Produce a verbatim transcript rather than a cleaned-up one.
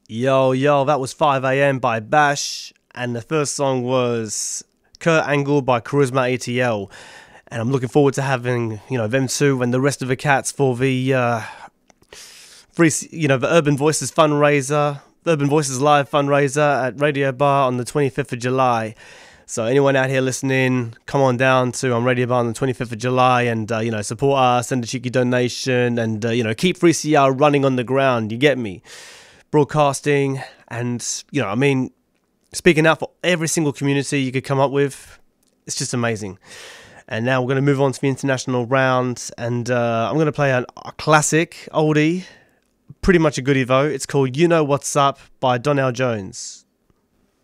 Yo, yo, that was five a m by Bash, and the first song was Kurt Angle by Charisma A T L. And I'm looking forward to having, you know, them two and the rest of the cats for the, uh, free, you know, the Urban Voices fundraiser, the Urban Voices Live fundraiser at Radio Bar on the twenty-fifth of July. So anyone out here listening, come on down to on Radio Bar on the twenty-fifth of July and, uh, you know, support us, send a cheeky donation, and, uh, you know, keep three C R running on the ground, you get me? Broadcasting, and you know, I mean, speaking out for every single community you could come up with. It's just amazing. And now we're going to move on to the international round, and uh, I'm going to play an, a classic oldie, pretty much a goodie though. It's called You Know What's Up by Donnell Jones.